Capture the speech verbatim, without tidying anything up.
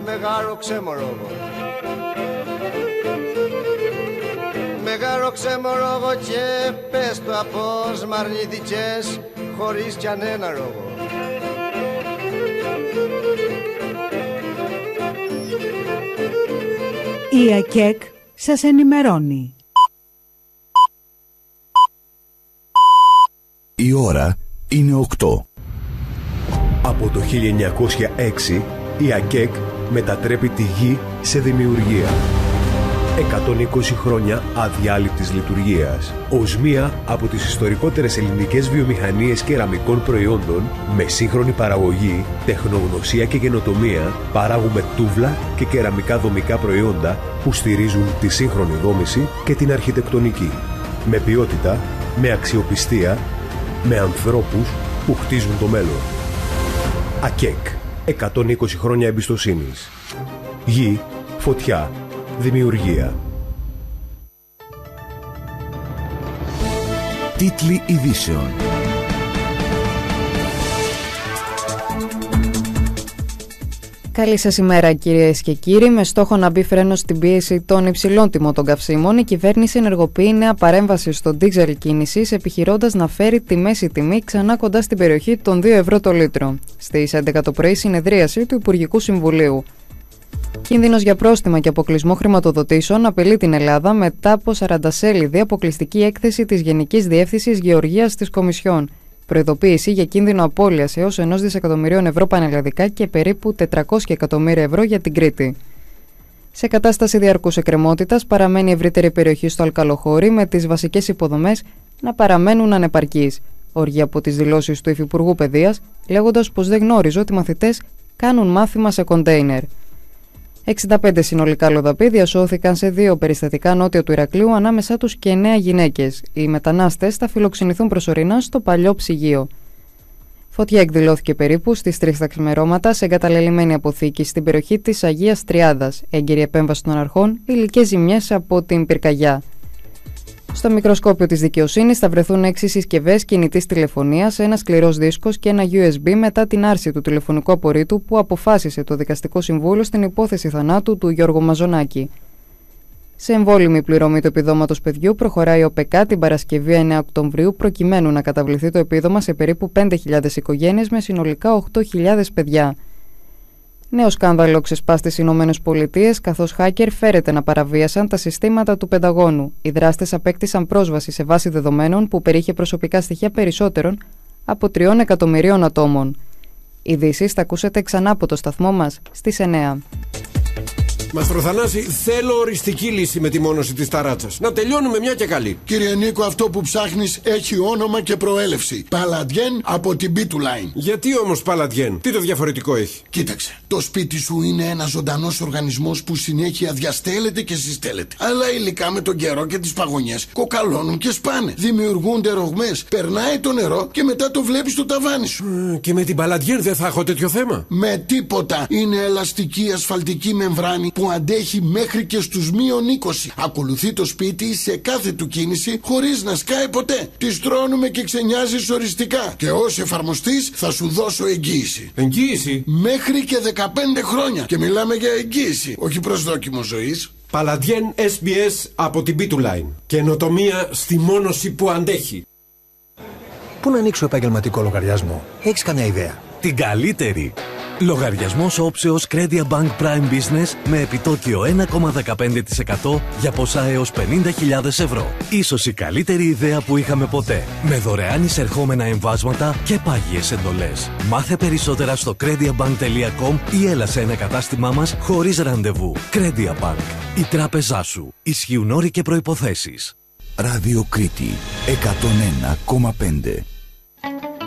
μεγάλο ξεμορόγο. Μεγάλο ξεμορόγο και πες το απός μ' αρνηθηκες χωρίς κανένα λόγο. Η ΑΚΕΚ σας ενημερώνει. Η ώρα είναι οκτώ. Από το χίλια εννιακόσια έξι η ΑΚΕΚ μετατρέπει τη γη σε δημιουργία. εκατόν είκοσι χρόνια αδιάλειπτης λειτουργίας. Ως μία από τις ιστορικότερες ελληνικές βιομηχανίες κεραμικών προϊόντων, με σύγχρονη παραγωγή, τεχνογνωσία και καινοτομία, παράγουμε τούβλα και κεραμικά δομικά προϊόντα που στηρίζουν τη σύγχρονη δόμηση και την αρχιτεκτονική. Με ποιότητα, με αξιοπιστία, με ανθρώπους που χτίζουν το μέλλον. ΑΚΕΚ. εκατόν είκοσι χρόνια εμπιστοσύνης. Γη, φωτιά, δημιουργία. Τίτλοι ειδήσεων. Καλή σας ημέρα κυρίες και κύριοι. Με στόχο να μπει φρένος στην πίεση των υψηλών τιμών των καυσίμων, η κυβέρνηση ενεργοποιεί νέα παρέμβαση στο ντίζελ κίνησης, επιχειρώντας να φέρει τη μέση τιμή ξανά κοντά στην περιοχή των δύο ευρώ το λίτρο. Στις έντεκα το πρωί συνεδρίαση του Υπουργικού Συμβουλίου. Κίνδυνος για πρόστιμα και αποκλεισμό χρηματοδοτήσεων απειλεί την Ελλάδα μετά από σαραντασέλιδη αποκλειστική έκθεση της Γενικής Διεύθυνσης Γεωργίας της Κομισιόν. Προειδοποίηση για κίνδυνο απώλειας έως ενός δισεκατομμυρίων ευρώ πανελλαδικά και περίπου τετρακόσια εκατομμύρια ευρώ για την Κρήτη. Σε κατάσταση διαρκούς εκκρεμότητας παραμένει η ευρύτερη περιοχή στο Αλκαλοχώρι, με τις βασικές υποδομές να παραμένουν ανεπαρκείς. Όργια από τις δηλώσεις του Υφυπουργού Παιδείας, λέγοντας πως δεν γνώριζε ότι οι μαθητές κάνουν μάθημα σε κοντέινερ. εξήντα πέντε συνολικά λοδαποί διασώθηκαν σε δύο περιστατικά νότια του Ηρακλείου, ανάμεσά τους και εννέα γυναίκες. Οι μετανάστες θα φιλοξενηθούν προσωρινά στο παλιό ψυγείο. Φωτιά εκδηλώθηκε περίπου στις τρεις τα ξημερώματα σε εγκαταλελειμμένη αποθήκη στην περιοχή της Αγίας Τριάδας. Έγκυρη επέμβαση των αρχών, υλικές ζημιές από την πυρκαγιά. Στο μικροσκόπιο της δικαιοσύνης θα βρεθούν έξι συσκευές κινητής τηλεφωνίας, ένα σκληρός δίσκος και ένα γιου ες μπι μετά την άρση του τηλεφωνικού απορρίτου που αποφάσισε το Δικαστικό Συμβούλιο στην υπόθεση θανάτου του Γιώργου Μαζονάκη. Σε εμβόλυμη πληρωμή του επιδόματος παιδιού προχωράει ο ΠΕΚΑ την Παρασκευή εννέα Οκτωβρίου, προκειμένου να καταβληθεί το επίδομα σε περίπου πέντε χιλιάδες οικογένειες με συνολικά οκτώ χιλιάδες παιδιά. Νέο σκάνδαλο ξεσπά στις Ηνωμένες Πολιτείες, καθώς hacker φέρεται να παραβίασαν τα συστήματα του Πενταγώνου. Οι δράστες απέκτησαν πρόσβαση σε βάση δεδομένων που περιείχε προσωπικά στοιχεία περισσότερων από τριών εκατομμυρίων ατόμων. Ειδήσεις θα ακούσετε ξανά από το σταθμό μας στις εννέα. Μαστρο Θανάση, θέλω οριστική λύση με τη μόνωση της ταράτσας. Να τελειώνουμε μια και καλή. Κύριε Νίκο, αυτό που ψάχνεις έχει όνομα και προέλευση. Παλαντιέν από την Bituline. Γιατί όμως Παλαντιέν, τι το διαφορετικό έχει? Κοίταξε, το σπίτι σου είναι ένας ζωντανός οργανισμός που συνέχεια διαστέλλεται και συστέλλεται. Αλλά υλικά με τον καιρό και τις παγωνιές κοκαλώνουν και σπάνε. Δημιουργούνται ρογμές, περνάει το νερό και μετά το βλέπεις στο ταβάνι σου. Mm, και με την Παλαντιέν δεν θα έχω τέτοιο θέμα? Με τίποτα. Είναι ελαστική ασφαλτική μεμβράνη που αντέχει μέχρι και στους μείον είκοσι. Ακολουθεί το σπίτι σε κάθε του κίνηση χωρίς να σκάει ποτέ. Τη στρώνουμε και ξενιάζεις οριστικά. Και ως εφαρμοστής θα σου δώσω εγγύηση. Εγγύηση? Μέχρι και δεκαπέντε χρόνια. Και μιλάμε για εγγύηση, όχι προσδόκιμο ζωής. Παλαντιέν ες μπι ες από την Bituline. Καινοτομία στη μόνωση που αντέχει. Πού να ανοίξω επαγγελματικό λογαριασμό? Έχεις καμιά ιδέα? Την καλύτερη! Λογαριασμός όψεως Credia Bank Prime Business με επιτόκιο ένα κόμμα δεκαπέντε τοις εκατό για ποσά έως πενήντα χιλιάδες ευρώ. Ίσως η καλύτερη ιδέα που είχαμε ποτέ. Με δωρεάν εισερχόμενα εμβάσματα και πάγιες εντολές. Μάθε περισσότερα στο crediabank τελεία com ή έλα σε ένα κατάστημά μας χωρίς ραντεβού. Credia Bank. Η τράπεζά σου. Ισχύουν όροι και προϋποθέσεις. Ράδιο Κρήτη εκατόν ένα κόμμα πέντε.